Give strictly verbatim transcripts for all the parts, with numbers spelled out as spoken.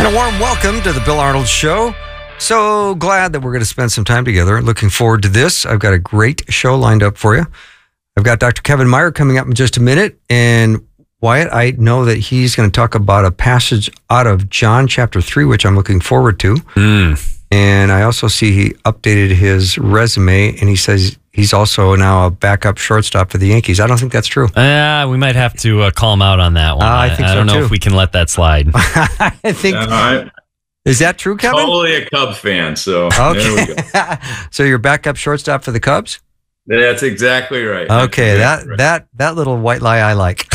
And a warm welcome to the Bill Arnold Show. So glad that we're going to spend some time together. Looking forward to this. I've got a great show lined up for you. I've got Doctor Kevin Meyer coming up in just a minute. And Wyatt, I know that he's going to talk about a passage out of John chapter three, which I'm looking forward to. Mm. And I also see he updated his resume, and he says he's also now a backup shortstop for the Yankees. I don't think that's true. Uh, we might have to uh, call him out on that one. Uh, I think I, so I don't know too. if we can let that slide. I think. Uh, I, is that true, Kevin? Totally a Cubs fan, so okay. There we go. So you're backup shortstop for the Cubs? That's exactly right. Okay, That's that exactly right. that that little white lie I like.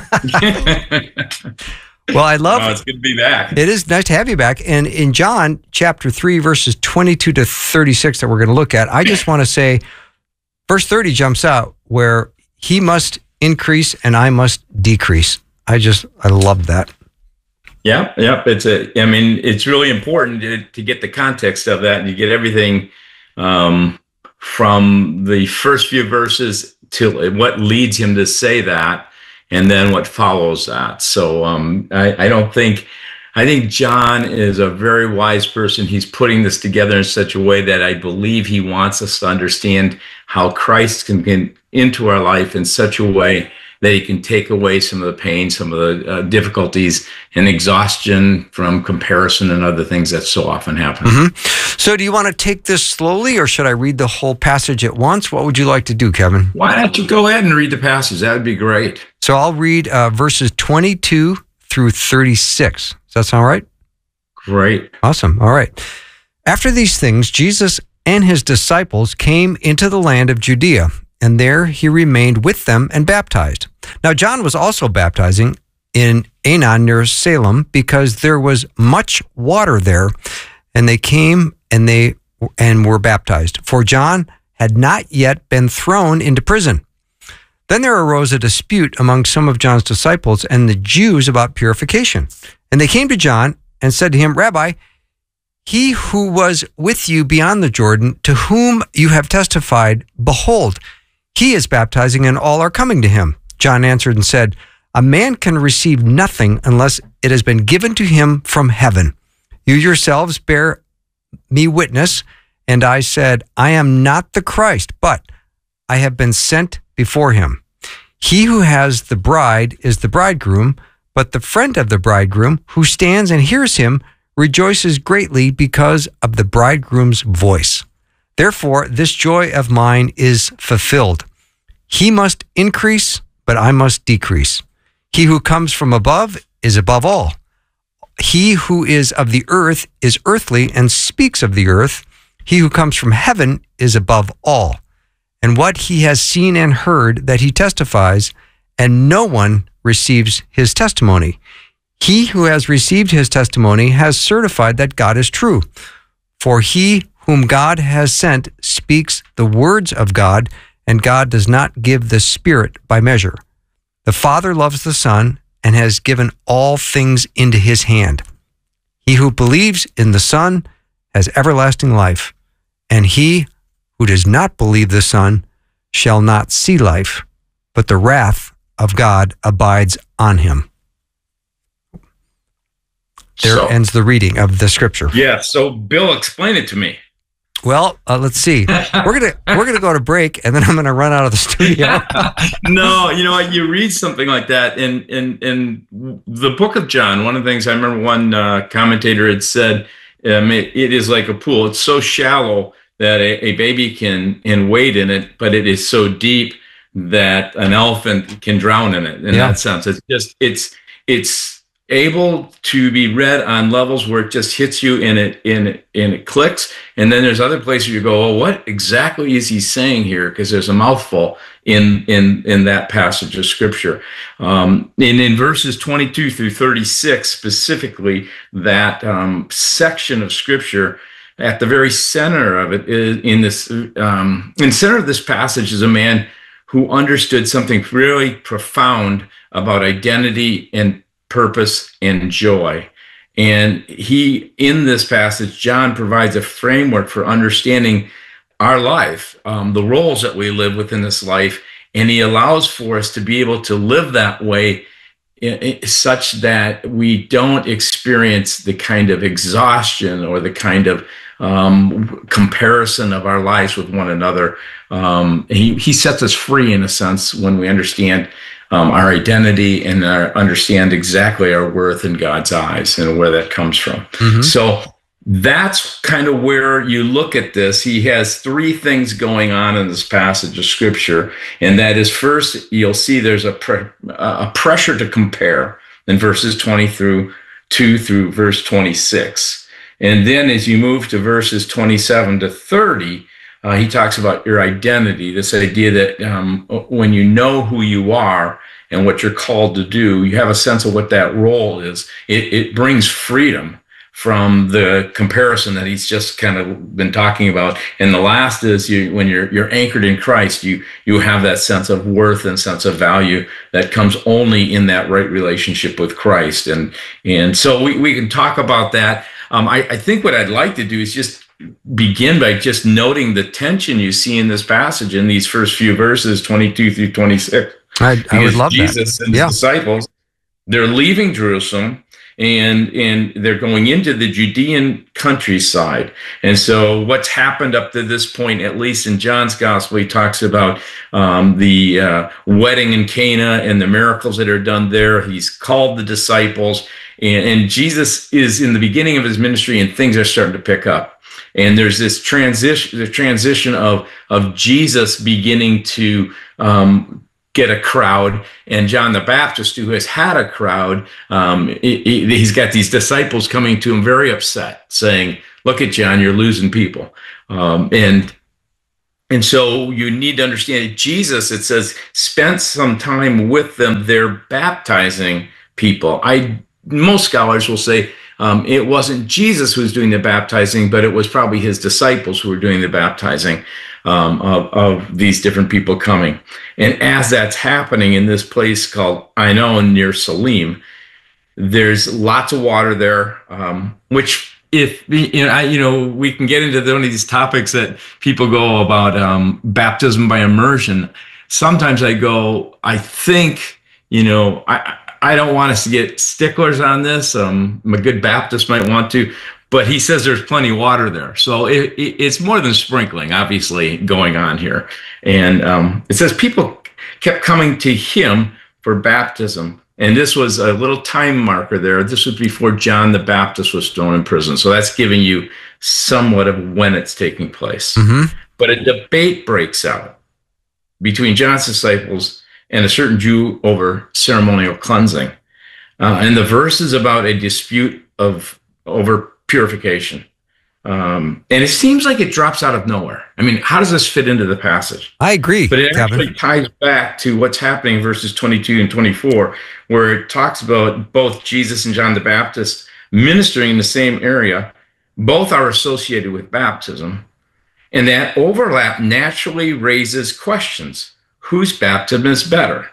Well, I love oh, it's good to be back. It is nice to have you back. And in John chapter three, verses twenty-two to thirty-six that we're going to look at, I just want to say, verse thirty jumps out where he must increase and I must decrease. I just, I love that. Yep, yep. It's a. I mean, it's really important to, to get the context of that, and you get everything um, from the first few verses to what leads him to say that, and then what follows that. So um, I, I don't think. I think John is a very wise person. He's putting this together in such a way that I believe he wants us to understand how Christ can get into our life in such a way that he can take away some of the pain, some of the uh, difficulties and exhaustion from comparison and other things that so often happen. Mm-hmm. So do you want to take this slowly, or should I read the whole passage at once? What would you like to do, Kevin? Why don't you go ahead and read the passage? That would be great. So I'll read uh, verses twenty-two through thirty-six. Does that sound right? Great. Awesome. All right. After these things, Jesus and his disciples came into the land of Judea, and there he remained with them and baptized. Now John was also baptizing in Aenon near Salem, because there was much water there, and they came and they and were baptized. For John had not yet been thrown into prison. Then there arose a dispute among some of John's disciples and the Jews about purification. And they came to John and said to him, Rabbi, he who was with you beyond the Jordan, to whom you have testified, behold, he is baptizing, and all are coming to him. John answered and said, a man can receive nothing unless it has been given to him from heaven. You yourselves bear me witness. And I said, I am not the Christ, but I have been sent before him. He who has the bride is the bridegroom, but the friend of the bridegroom who stands and hears him rejoices greatly because of the bridegroom's voice. Therefore, this joy of mine is fulfilled. He must increase, but I must decrease. He who comes from above is above all. He who is of the earth is earthly and speaks of the earth. He who comes from heaven is above all. And what he has seen and heard that he testifies, and no one receives his testimony. He who has received his testimony has certified that God is true. For he whom God has sent speaks the words of God, and God does not give the Spirit by measure. The Father loves the Son and has given all things into his hand. He who believes in the Son has everlasting life, and he who does not believe the Son shall not see life, but the wrath of God abides on him. There So- ends the reading of the scripture. Yeah. So, Bill, explain it to me. Well, uh, let's see. We're gonna we're gonna go to break, and then I'm gonna run out of the studio. No, you know what? You read something like that in in in the book of John. One of the things I remember, one uh, commentator had said, um, it, it is like a pool. It's so shallow that a, a baby can can wade in it, but it is so deep that an elephant can drown in it. In Yeah. that sense, it's just it's it's able to be read on levels where it just hits you and it in it and it clicks. And then there's other places you go, oh, what exactly is he saying here? Because there's a mouthful in in in that passage of scripture. Um, and in verses twenty-two through thirty-six, specifically, that um, section of scripture, at the very center of it is in this um, in the center of this passage is a man who understood something really profound about identity and purpose and joy. And he, in this passage, John provides a framework for understanding our life, um, the roles that we live within this life, and he allows for us to be able to live that way i- i- such that we don't experience the kind of exhaustion or the kind of um, comparison of our lives with one another. Um, he, he sets us free in a sense when we understand um, our identity and our, understand exactly our worth in God's eyes and where that comes from. Mm-hmm. So that's kind of where you look at this. He has three things going on in this passage of scripture. And that is, first, you'll see there's a, pre- a pressure to compare in verses twenty through two through verse twenty-six. And then as you move to verses twenty-seven to thirty, uh, he talks about your identity, this idea that um, when you know who you are and what you're called to do, you have a sense of what that role is. It, it brings freedom from the comparison that he's just kind of been talking about. And the last is you, when you're you're anchored in Christ, you you have that sense of worth and sense of value that comes only in that right relationship with Christ. And and so we, we can talk about that. Um, I, I think what I'd like to do is just begin by just noting the tension you see in this passage in these first few verses, twenty-two through twenty-six. I, I would love Jesus that. Jesus and Yeah. his disciples, they're leaving Jerusalem, and and they're going into the Judean countryside. And so what's happened up to this point, at least in John's gospel, he talks about um, the uh, wedding in Cana and the miracles that are done there. He's called the disciples, and, and Jesus is in the beginning of his ministry, and things are starting to pick up. And there's this transition, the transition of of Jesus beginning to um, get a crowd, and John the Baptist, who has had a crowd, um, he, he's got these disciples coming to him very upset, saying, "Look at John, you're losing people." Um, and and so you need to understand that Jesus, it says, spent some time with them. They're baptizing people. I most scholars will say um, it wasn't Jesus who was doing the baptizing, but it was probably his disciples who were doing the baptizing. Um, of, of these different people coming. And as that's happening in this place called Ainon near Salim, there's lots of water there, um, which if, you know, I, you know, we can get into one of these topics that people go about um, baptism by immersion. Sometimes I go, I think, you know, I, I don't want us to get sticklers on this. Um, a good Baptist might want to, but he says there's plenty of water there. So it, it, it's more than sprinkling, obviously, going on here. And um, it says people kept coming to him for baptism. And this was a little time marker there. This was before John the Baptist was thrown in prison. So that's giving you somewhat of when it's taking place. Mm-hmm. But a debate breaks out between John's disciples and a certain Jew over ceremonial cleansing. Uh, and the verse is about a dispute of over purification. Um, and it seems like it drops out of nowhere. I mean, how does this fit into the passage? I agree, But it Kevin. actually ties back to what's happening in verses twenty-two and twenty-four, where it talks about both Jesus and John the Baptist ministering in the same area. Both are associated with baptism. And that overlap naturally raises questions. Whose baptism is better?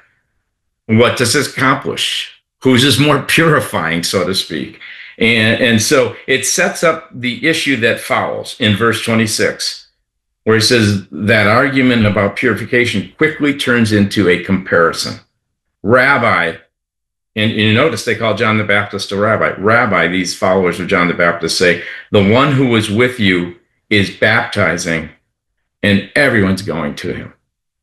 What does this accomplish? Whose is more purifying, so to speak? And, and so it sets up the issue that follows in verse twenty-six, where it says that argument about purification quickly turns into a comparison. Rabbi, and you notice they call John the Baptist a rabbi. Rabbi, these followers of John the Baptist say, the one who was with you is baptizing, and everyone's going to him.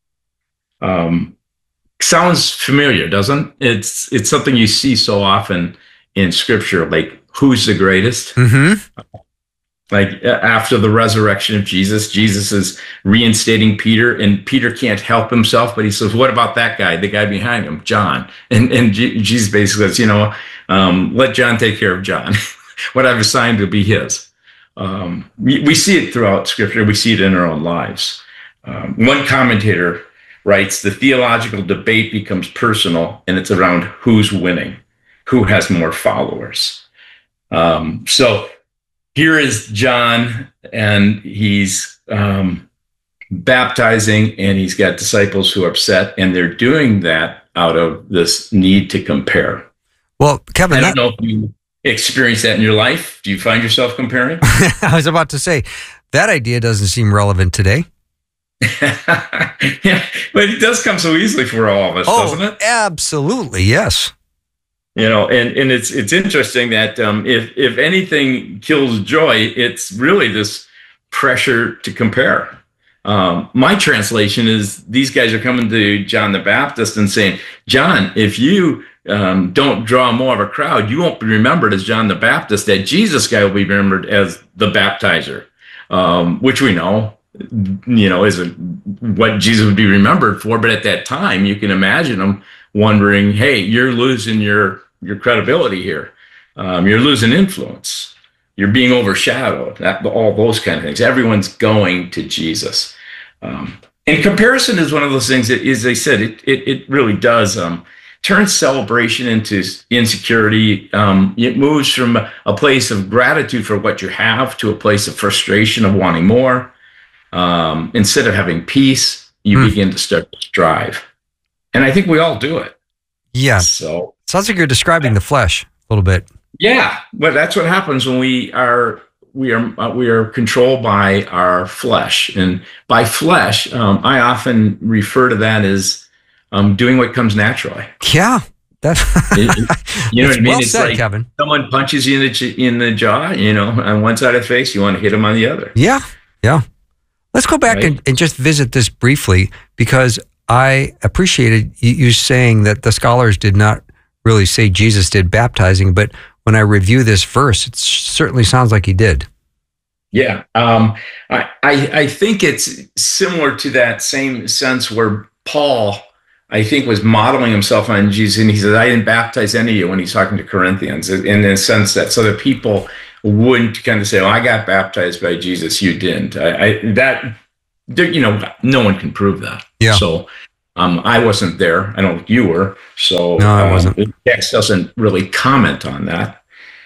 Um, sounds familiar, doesn't it? It's, it's something you see so often in Scripture, like, who's the greatest? Mm-hmm. Like after the resurrection of Jesus, Jesus is reinstating Peter, and Peter can't help himself, but he says, what about that guy, the guy behind him, John? And, and G- Jesus basically says, you know, um, let John take care of John. What I've assigned will be his. Um, we, we see it throughout Scripture. We see it in our own lives. Um, one commentator writes, the theological debate becomes personal, and it's around who's winning, who has more followers. Um, so here is John, and he's um, baptizing, and he's got disciples who are upset, and they're doing that out of this need to compare. Well, Kevin, I don't that, know if you experience that in your life. Do you find yourself comparing? I was about to say, that idea doesn't seem relevant today. Yeah, but it does come so easily for all of us, Oh, doesn't it? absolutely, yes. You know, and, and it's it's interesting that um, if if anything kills joy, it's really this pressure to compare. Um, my translation is these guys are coming to John the Baptist and saying, John, if you um, don't draw more of a crowd, you won't be remembered as John the Baptist. That Jesus guy will be remembered as the baptizer, um, which we know, you know, is a, what Jesus would be remembered for. But at that time, you can imagine them wondering, hey, you're losing your your credibility here. Um, you're losing influence. You're being overshadowed. That, all those kind of things. Everyone's going to Jesus. Um, and comparison is one of those things that, as I said, it it, it really does um, turn celebration into insecurity. Um, it moves from a place of gratitude for what you have to a place of frustration of wanting more. Um, instead of having peace, you hmm. begin to start to strive. And I think we all do it. Yeah. So sounds like you're describing the flesh a little bit. Yeah, but that's what happens when we are we are uh, we are controlled by our flesh, and by flesh, um, I often refer to that as um, doing what comes naturally. Yeah, that's it, you know what I mean. Well it's said, like Kevin. Someone punches you in the in the jaw, you know, on one side of the face, you want to hit them on the other. Yeah, yeah. Let's go back Right. and, and just visit this briefly, because I appreciated you, you saying that the scholars did not really say Jesus did baptizing, but when I review this verse, it certainly sounds like he did. Yeah, um, I, I I think it's similar to that same sense where Paul, I think, was modeling himself on Jesus, and he says, "I didn't baptize any of you," when he's talking to Corinthians, in the sense that so that people wouldn't kind of say, "Oh, I got baptized by Jesus, you didn't." I, I that you know, no one can prove that. Yeah. So. Um, I wasn't there. I don't think you were. So no, I um, wasn't. the text doesn't really comment on that.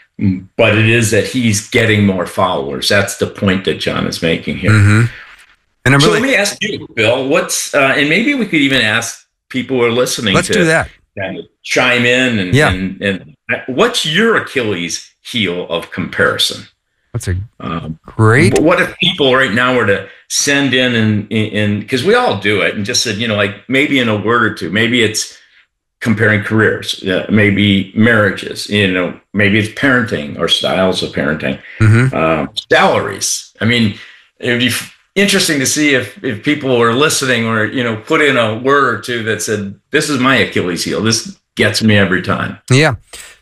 But it is that he's getting more followers. That's the point that John is making here. Mm-hmm. And I'm so really, let me ask you, Bill, what's, uh, and maybe we could even ask people who are listening let's to do that. kind of chime in. And, Yeah. and, and what's your Achilles heel of comparison? That's a Um, great. What if people right now were to send in and and because we all do it and just said, you know, like maybe in a word or two, maybe it's comparing careers, uh, maybe marriages, you know, maybe it's parenting or styles of parenting, Mm-hmm. um, salaries. I mean, it would be f- interesting to see if if people were listening or, you know, put in a word or two that said, this is my Achilles heel. This gets me every time. Yeah.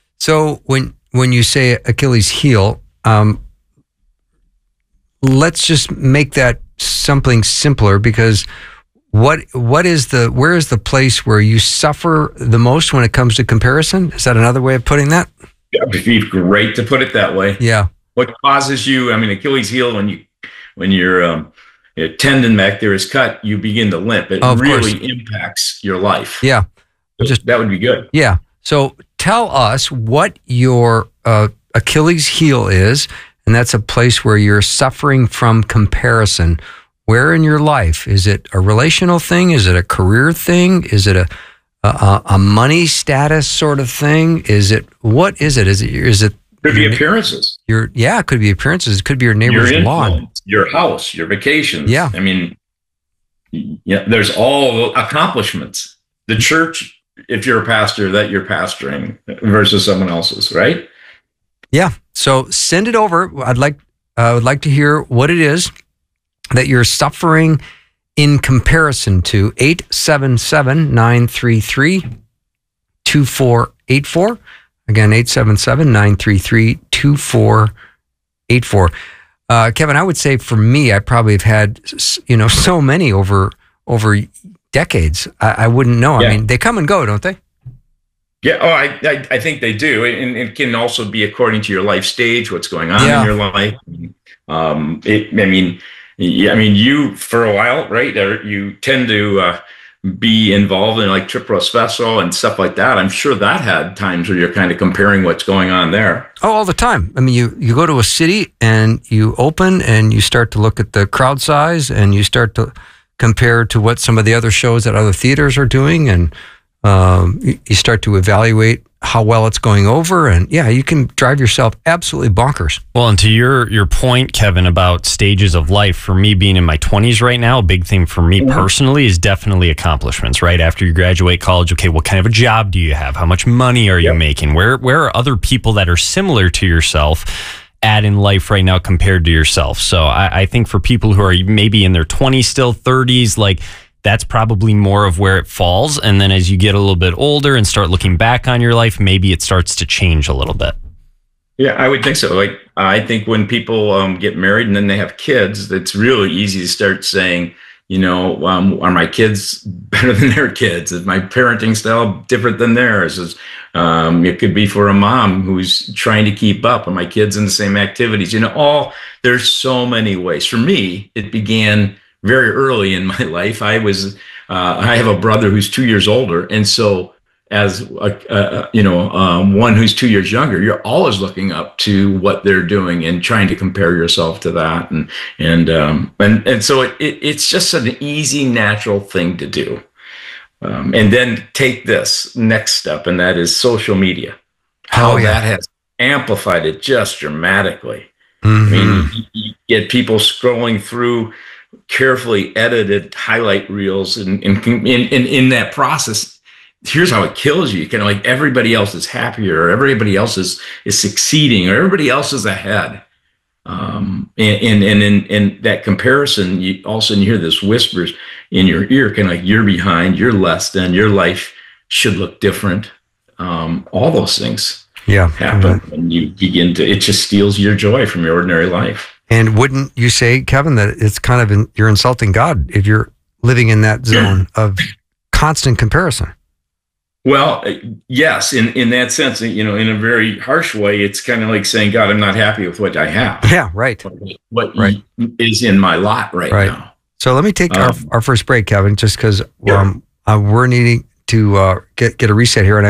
So when when you say Achilles heel, um, let's just make that something simpler, because what what is the where is the place where you suffer the most when it comes to comparison? Is that another way of putting that? Yeah, it'd be great to put it that way. Yeah. What causes you? I mean, Achilles heel, when you when your um, your tendon back there is cut, you begin to limp. It Oh, of really course. impacts your life. Yeah. So Just- that would be good. Yeah. So tell us what your uh, Achilles heel is, and that's a place where you're suffering from comparison. Where in your life? Is it a relational thing? Is it a career thing? Is it a a, a money status sort of thing? Is it, what is it? Is it, is it Could be your, appearances. your, yeah, it could be appearances. It could be your neighbor's your lawn. influence, your house, your vacations. Yeah. I mean, yeah, there's all accomplishments. The church, if you're a pastor, that you're pastoring versus someone else's, right? Yeah. So send it over. I'd like, I would like to hear what it is that you're suffering in comparison to. Eight seven seven, nine three three, two four eight four. Again, eight seven seven, nine three three, two four eight four. Uh, Kevin, I would say for me, I probably have had, you know, so many over over decades. I, I wouldn't know. Yeah. I mean, they come and go, don't they? Yeah, oh, I, I I think they do, and it can also be according to your life stage, what's going on Yeah. in your life. Um, it, I mean, yeah, I mean, you for a while, right? Or you tend to uh, be involved in like Tripos Festival and stuff like that. I'm sure that had times where you're kind of comparing what's going on there. Oh, all the time. I mean, you, you go to a city and you open and you start to look at the crowd size and you start to compare to what some of the other shows at other theaters are doing. And um, you, you start to evaluate how well it's going over. And yeah, you can drive yourself absolutely bonkers. Well, and to your your point, Kevin, about stages of life, for me being in my twenties right now, a big thing for me mm-hmm. personally is definitely accomplishments, right? After you graduate college, okay, what kind of a job do you have? How much money are you yep. making? Where where are other people that are similar to yourself at in life right now compared to yourself? So I, I think for people who are maybe in their twenties still, thirties, like that's probably more of where it falls. And then as you get a little bit older and start looking back on your life, maybe it starts to change a little bit. Yeah, I would think so. Like, I think when people um, get married and then they have kids, it's really easy to start saying, you know, um, are my kids better than their kids? Is my parenting style different than theirs? Is, um, it could be for a mom who's trying to keep up. Are my kids in the same activities? You know, all there's so many ways. For me, it began very early in my life. I was, uh, I have a brother who's two years older. And so as, a, a, you know, um, one who's two years younger, you're always looking up to what they're doing and trying to compare yourself to that. And, and, um, and, and so it, it, it's just an easy, natural thing to do. Um, and then take this next step, and that is social media. How oh, yeah. that has amplified it just dramatically. Mm-hmm. I mean, you, you get people scrolling through carefully edited highlight reels, and in, in, in, in that process, here's how it kills you. Kind of like everybody else is happier, or everybody else is, is succeeding, or everybody else is ahead. Um, and, and, and in, in that comparison, you all of a sudden you hear this whispers in your ear, kind of like you're behind, you're less than, your life should look different. Um, all those things yeah. happen, mm-hmm. and you begin to, it just steals your joy from your ordinary life. And wouldn't you say, Kevin, that it's kind of, in, you're insulting God if you're living in that zone yeah. of constant comparison? Well, yes, in, in that sense, you know, in a very harsh way, it's kind of like saying, God, I'm not happy with what I have. Yeah, right. What right. is in my lot right, right. now. So let me take um, our, our first break, Kevin, just because yeah. um, uh, we're needing to uh, get, get a reset here. And I